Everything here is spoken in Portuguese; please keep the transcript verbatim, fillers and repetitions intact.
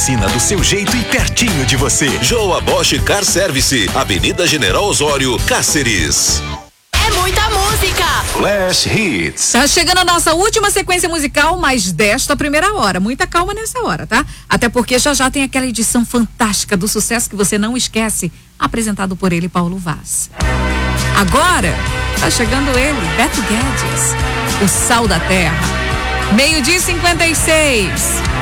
oficina do seu jeito e pertinho de você. Joa Bosch Car Service, Avenida General Osório, Cáceres. É muita música. Flash Hits. Tá chegando a nossa última sequência musical, mas desta primeira hora. Muita calma nessa hora, tá? Até porque já já tem aquela edição fantástica do sucesso que você não esquece, apresentado por ele, Paulo Vaz. Agora, tá chegando ele, Beto Guedes, o Sal da Terra. Meio-dia e cinquenta e seis.